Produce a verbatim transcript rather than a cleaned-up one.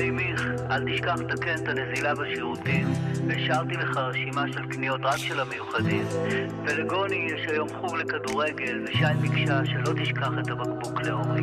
היי מיך, אל תשכח לתקן את הנזילה בשירותים. השארתי לך רשימה של קניות רק של המיוחדים. ולגוני יש היום חוג לכדורגל, ושי ביקשה שלא תשכח את הבקבוק להורים.